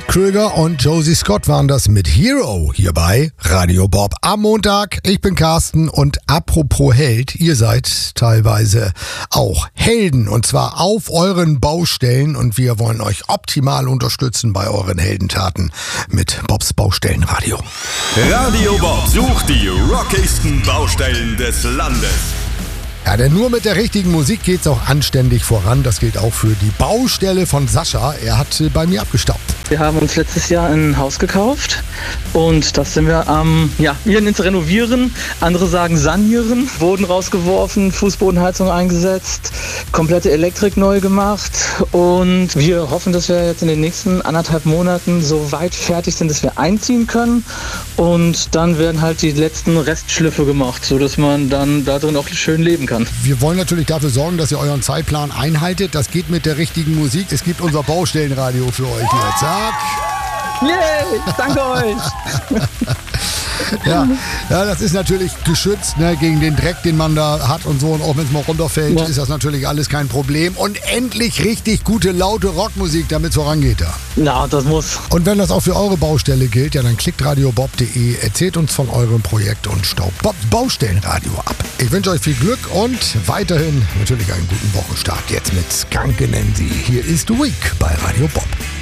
Krüger und Josie Scott waren das mit Hero hier bei Radio Bob am Montag. Ich bin Carsten und apropos Held, ihr seid teilweise auch Helden und zwar auf euren Baustellen und wir wollen euch optimal unterstützen bei euren Heldentaten mit Bobs Baustellenradio. Radio Bob sucht die rockigsten Baustellen des Landes. Ja, denn nur mit der richtigen Musik geht's auch anständig voran. Das gilt auch für die Baustelle von Sascha. Er hat bei mir abgestaubt. Wir haben uns letztes Jahr ein Haus gekauft und das sind wir am ins Renovieren. Andere sagen sanieren. Boden rausgeworfen, Fußbodenheizung eingesetzt, komplette Elektrik neu gemacht und wir hoffen, dass wir jetzt in den nächsten 1,5 Monaten so weit fertig sind, dass wir einziehen können und dann werden halt die letzten Restschliffe gemacht, sodass man dann da drin auch schön leben kann. Wir wollen natürlich dafür sorgen, dass ihr euren Zeitplan einhaltet. Das geht mit der richtigen Musik. Es gibt unser Baustellenradio für euch hier. Zack. Yay, danke euch. Ja, das ist natürlich geschützt, ne, gegen den Dreck, den man da hat und so. Und auch wenn es mal runterfällt, ist das natürlich alles kein Problem. Und endlich richtig gute, laute Rockmusik, damit es vorangeht da. Ja, das muss. Und wenn das auch für eure Baustelle gilt, ja, dann klickt radiobob.de, erzählt uns von eurem Projekt und staubt Bobs Baustellenradio ab. Ich wünsche euch viel Glück und weiterhin natürlich einen guten Wochenstart. Jetzt mit Skanke nennen sie. Hier ist Week bei Radio Bob.